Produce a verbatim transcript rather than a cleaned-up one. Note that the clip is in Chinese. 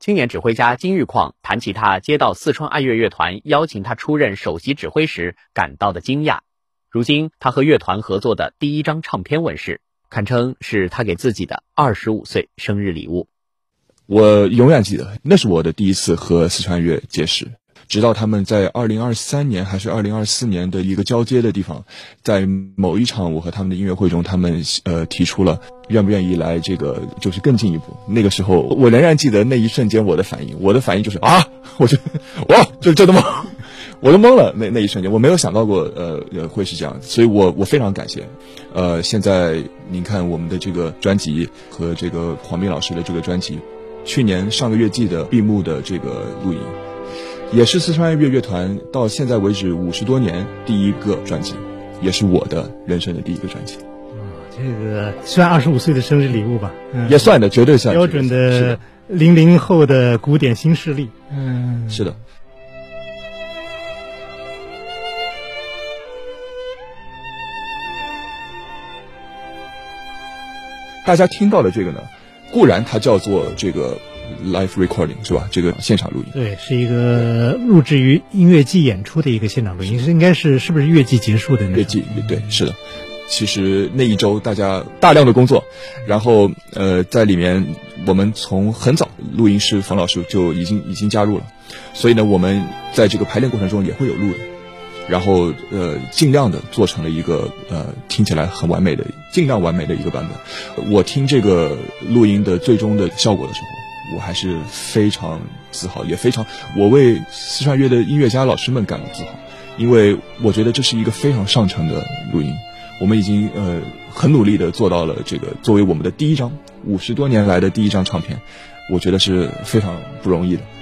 青年指挥家金玉矿谈起他接到四川爱乐乐团邀请他出任首席指挥时感到的惊讶。如今他和乐团合作的第一张唱片问世，堪称是他给自己的二十五岁生日礼物。 我永远记得，那是我的第一次和四川爱乐结识。直到他们在二零二三年还是二零二四年的一个交接的地方，在某一场我和他们的音乐会中，他们呃提出了愿不愿意来这个就是更进一步。那个时候我仍然记得那一瞬间我的反应，我的反应就是啊，我就哇，就真的吗？我都懵了。那那一瞬间我没有想到过呃呃会是这样，所以我我非常感谢。呃，现在您看我们的这个专辑和这个黄斌老师的这个专辑，去年上个月季的闭幕的这个录音。也是四川爱乐乐团到现在为止五十多年第一个专辑，也是我的人生的第一个专辑。 哦，这个算二十五岁的生日礼物吧？嗯， 也算的，绝对算标准的零零后的古典新势力。嗯， 是的。大家听到的这个呢，固然它叫做这个live recording 是吧？这个现场录音， 对，是一个录制于音乐季演出的一个现场录音，是应该是是不是乐季结束的那乐季？对，是的。其实那一周大家大量的工作，然后呃，在里面我们从很早录音师冯老师就已经已经加入了，所以呢，我们在这个排练过程中也会有录的，然后呃，尽量的做成了一个呃听起来很完美的、尽量完美的一个版本。我听这个录音的最终的效果的时候，我还是非常自豪，也非常我为四川乐的音乐家老师们感到自豪，因为我觉得这是一个非常上乘的录音，我们已经呃很努力的做到了这个作为我们的第一张五十多年来的第一张唱片，我觉得是非常不容易的。